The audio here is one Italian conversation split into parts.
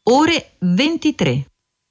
ore 23.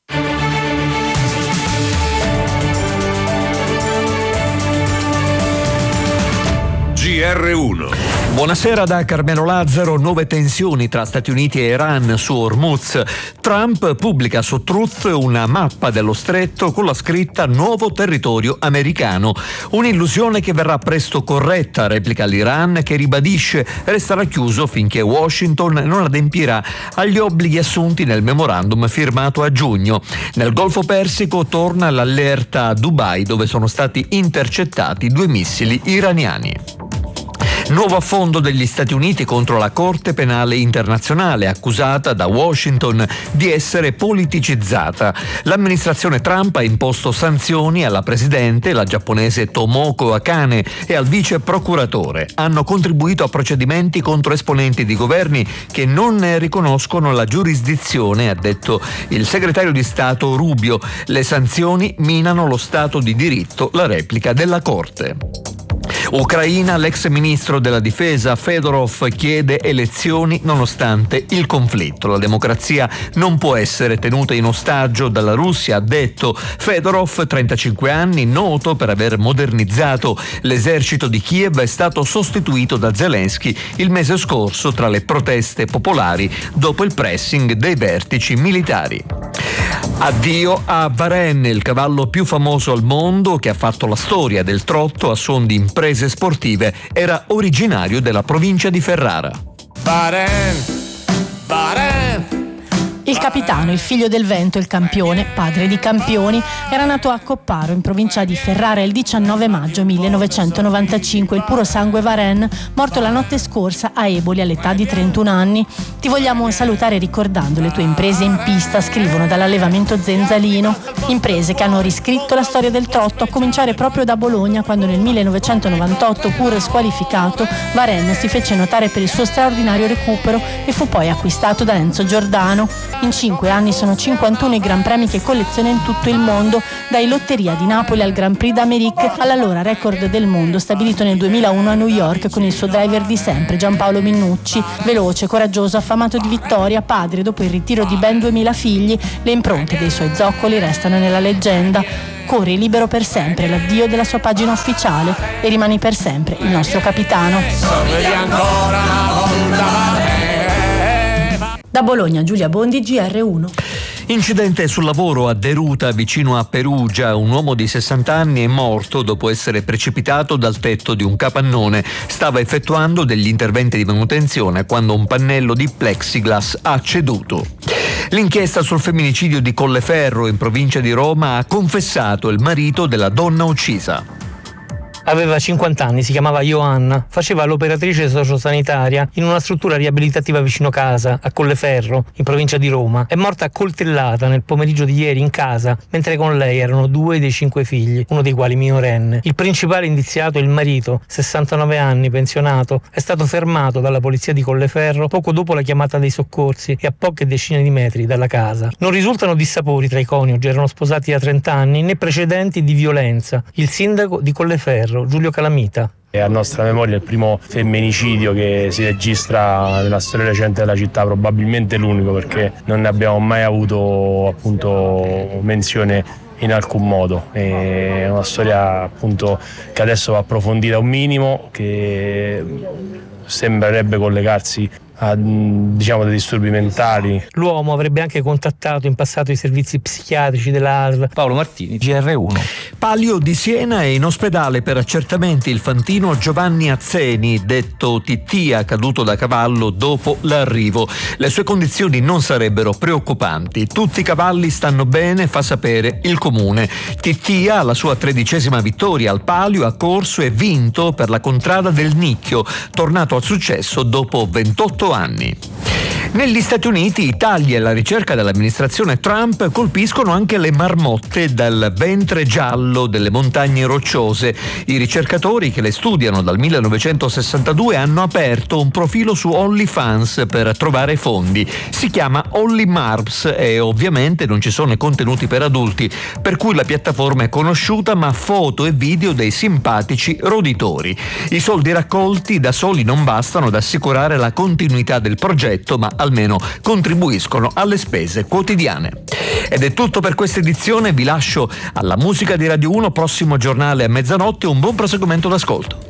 GR1. Buonasera da Carmelo Lazzaro. Nuove tensioni tra Stati Uniti e Iran su Hormuz. Trump pubblica su Truth una mappa dello stretto con la scritta "Nuovo territorio americano". Un'illusione che verrà presto corretta, replica l'Iran, che ribadisce resterà chiuso finché Washington non adempirà agli obblighi assunti nel memorandum firmato a giugno. Nel Golfo Persico torna l'allerta a Dubai, dove sono stati intercettati 2 missili iraniani. Nuovo affondo degli Stati Uniti contro la Corte Penale Internazionale, accusata da Washington di essere politicizzata. L'amministrazione Trump ha imposto sanzioni alla presidente, la giapponese Tomoko Akane, e al vice procuratore. Hanno contribuito a procedimenti contro esponenti di governi che non ne riconoscono la giurisdizione, ha detto il segretario di Stato Rubio. Le sanzioni minano lo Stato di diritto, la replica della Corte. Ucraina, l'ex ministro della difesa Fedorov chiede elezioni nonostante il conflitto. La democrazia non può essere tenuta in ostaggio dalla Russia, ha detto Fedorov, 35 anni, noto per aver modernizzato l'esercito di Kiev, è stato sostituito da Zelensky il mese scorso tra le proteste popolari dopo il pressing dei vertici militari. Addio a Varenne, il cavallo più famoso al mondo che ha fatto la storia del trotto a suon di imprese sportive. Era originario della provincia di Ferrara. Varenne. Il capitano, il figlio del vento, il campione, padre di campioni, era nato a Copparo, in provincia di Ferrara, il 19 maggio 1995. Il puro sangue Varenne, morto la notte scorsa a Eboli all'età di 31 anni. Ti vogliamo salutare ricordando le tue imprese in pista, scrivono dall'allevamento Zenzalino. Imprese che hanno riscritto la storia del trotto, a cominciare proprio da Bologna, quando nel 1998, pur squalificato, Varenne si fece notare per il suo straordinario recupero e fu poi acquistato da Enzo Giordano. In 5 anni sono 51 i Gran Premi che colleziona in tutto il mondo, dai Lotteria di Napoli al Grand Prix d'Amérique, all'allora record del mondo stabilito nel 2001 a New York con il suo driver di sempre, Giampaolo Minnucci. Veloce, coraggioso, affamato di vittoria, padre dopo il ritiro di ben 2000 figli, le impronte dei suoi zoccoli restano nella leggenda. Corri libero per sempre, l'addio della sua pagina ufficiale, e rimani per sempre il nostro capitano. Da Bologna, Giulia Bondi, GR1. Incidente sul lavoro a Deruta, vicino a Perugia. Un uomo di 60 anni è morto dopo essere precipitato dal tetto di un capannone. Stava effettuando degli interventi di manutenzione quando un pannello di plexiglass ha ceduto. L'inchiesta sul femminicidio di Colleferro, in provincia di Roma, ha confessato il marito della donna uccisa. Aveva 50 anni, si chiamava Johanna, faceva l'operatrice sociosanitaria in una struttura riabilitativa vicino casa, a Colleferro, in provincia di Roma. È morta accoltellata nel pomeriggio di ieri in casa, mentre con lei erano 2 dei 5 figli, uno dei quali minorenne. Il principale indiziato, il marito, 69 anni, pensionato, è stato fermato dalla polizia di Colleferro poco dopo la chiamata dei soccorsi e a poche decine di metri dalla casa. Non risultano dissapori tra i coniugi, erano sposati da 30 anni, né precedenti di violenza. Il sindaco di Colleferro, Giulio Calamita. È a nostra memoria il primo femminicidio che si registra nella storia recente della città, probabilmente l'unico, perché non ne abbiamo mai avuto appunto menzione in alcun modo. È una storia appunto che adesso va approfondita un minimo, che sembrerebbe collegarsi a dei disturbi mentali. L'uomo avrebbe anche contattato in passato i servizi psichiatrici della ASL. Paolo Martini, GR1. Palio di Siena è in ospedale per accertamenti il fantino Giovanni Azzeni, detto Tittia, caduto da cavallo dopo l'arrivo. Le sue condizioni non sarebbero preoccupanti. Tutti i cavalli stanno bene, fa sapere il comune. Tittia, alla sua 13ª vittoria al Palio, ha corso e vinto per la contrada del Nicchio, tornato al successo dopo 28 anni. Negli Stati Uniti i tagli alla ricerca dell'amministrazione Trump colpiscono anche le marmotte dal ventre giallo delle montagne rocciose. I ricercatori che le studiano dal 1962 hanno aperto un profilo su OnlyFans per trovare fondi. Si chiama OnlyMarps e ovviamente non ci sono i contenuti per adulti, per cui la piattaforma è conosciuta, ma foto e video dei simpatici roditori. I soldi raccolti da soli non bastano ad assicurare la continuità del progetto, ma almeno contribuiscono alle spese quotidiane. Ed è tutto per questa edizione, vi lascio alla musica di Radio 1, prossimo giornale a mezzanotte, un buon proseguimento d'ascolto.